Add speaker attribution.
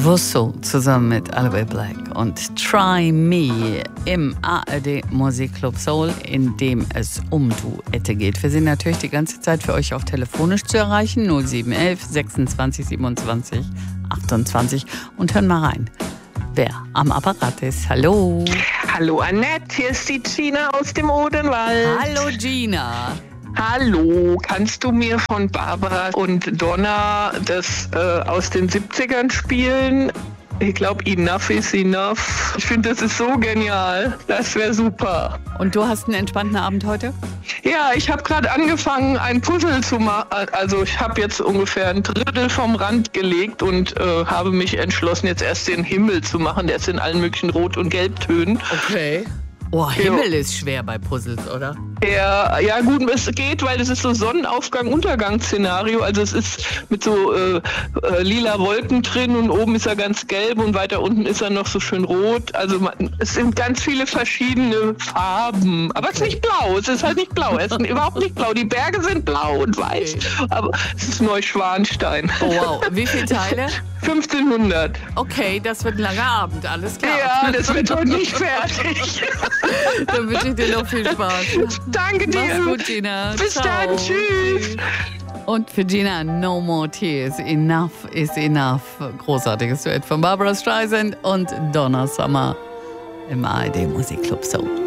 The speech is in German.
Speaker 1: Wusso zusammen mit Aloe Black und Try Me im ARD Musikclub Soul, in dem es um Duette geht. Wir sind natürlich die ganze Zeit für euch auch telefonisch zu erreichen, 0711 26 27 28, und hören mal rein, wer am Apparat ist. Hallo.
Speaker 2: Hallo Annette, hier ist die Gina aus dem Odenwald.
Speaker 1: Hallo Gina.
Speaker 2: Hallo, kannst du mir von Barbara und Donna das aus den 70ern spielen? Ich glaube, Enough is Enough. Ich finde, das ist so genial. Das wäre super.
Speaker 1: Und du hast einen entspannten Abend heute?
Speaker 2: Ja, ich habe gerade angefangen, ein Puzzle zu machen. Also ich habe jetzt ungefähr ein Drittel vom Rand gelegt und habe mich entschlossen, jetzt erst den Himmel zu machen. Der ist in allen möglichen Rot- und Gelbtönen.
Speaker 1: Okay. Oh, Himmel ist schwer bei Puzzles, oder?
Speaker 2: Ja, gut, es geht, weil es ist so Sonnenaufgang-Untergangsszenario. Also es ist mit so lila Wolken drin und oben ist er ganz gelb und weiter unten ist er noch so schön rot. Also es sind ganz viele verschiedene Farben. Aber es ist nicht blau, es ist halt nicht blau. Es ist überhaupt nicht blau. Die Berge sind blau und weiß. Okay. Aber es ist Neuschwanstein.
Speaker 1: Oh wow, wie viele Teile?
Speaker 2: 1500.
Speaker 1: Okay, das wird ein langer Abend, alles klar.
Speaker 2: Ja, das wird heute nicht fertig.
Speaker 1: Dann wünsche ich dir noch viel Spaß.
Speaker 2: Danke dir.
Speaker 1: Mach's gut, Gina.
Speaker 2: Bis
Speaker 1: Ciao.
Speaker 2: dann, tschüss.
Speaker 1: Und für Gina, No More Tears, Enough is Enough. Großartiges Duett von Barbara Streisand und Donna Summer im ARD Musikclub Soul.